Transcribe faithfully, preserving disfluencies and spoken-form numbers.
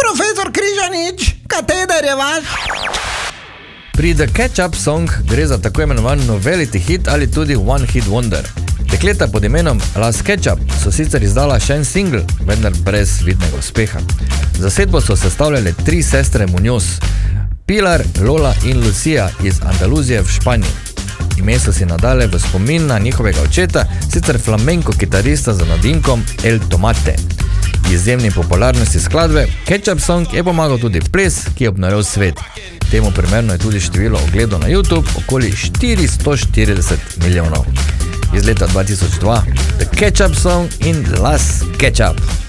profesor Križanič, kateder je vaš? Pri The Ketchup Song gre za tako imenovan novelty hit ali tudi one hit wonder. Dekleta pod imenom Las Ketchup so sicer izdala še en single, vendar brez vidnega uspeha. Zasedbo so sestavljale tri sestre Muñoz, Pilar, Lola in Lucia iz Andaluzije v Španiji. Ime so si nadale v spomin na njihovega očeta, sicer flamenko kitarista z nadimkom El Tomate. Izjemni popularnosti skladbe Ketchup Song je pomagal tudi ples, ki je obnorel svet. Temu primerno je tudi število ogledov na YouTube okoli štiristo štirideset milijonov. Iz leta dva tisoč dva The Ketchup Song in Las Ketchup.